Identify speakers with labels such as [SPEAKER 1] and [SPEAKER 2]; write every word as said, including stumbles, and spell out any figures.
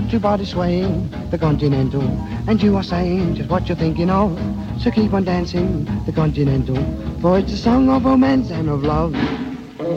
[SPEAKER 1] got your body swaying, the Continental, and you are saying just what you're thinking of. So keep on dancing, the Continental, for it's a song of romance and of love.